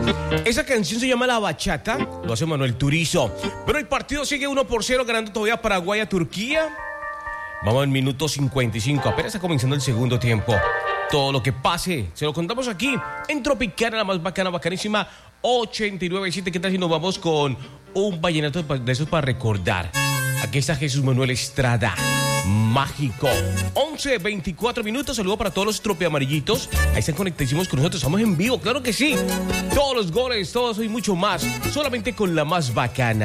Esa canción se llama La Bachata, lo hace Manuel Turizo. Pero el partido sigue 1-0 ganando todavía Paraguay a Turquía. Vamos al minuto 55, apenas está comenzando el segundo tiempo. Todo lo que pase, se lo contamos aquí en Tropicana, la más bacana, bacanísima, 89.7. ¿Qué tal si nos vamos con un vallenato de esos para recordar? Aquí está Jesús Manuel Estrada, Mágico. 11:24 minutos. Saludo para todos los tropeamarillitos. Ahí están conectadísimos con nosotros. Estamos en vivo, claro que sí. Todos los goles, todos y mucho más. Solamente con la más bacana.